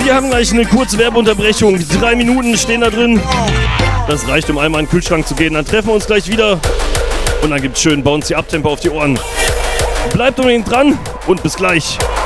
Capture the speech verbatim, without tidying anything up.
Wir haben gleich eine kurze Werbeunterbrechung. Drei Minuten stehen da drin. Das reicht, um einmal in den Kühlschrank zu gehen. Dann treffen wir uns gleich wieder. Und dann gibt's schön Bouncy Uptempo auf die Ohren. Bleibt unbedingt dran und bis gleich.